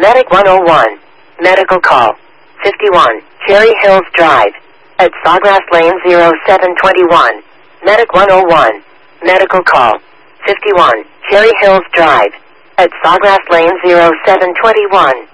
Medic 101. Medical call. 51. Cherry Hills Drive. At Sawgrass Lane 0721. Medic 101. Medical call. 51. Cherry Hills Drive. At Sawgrass Lane 0721.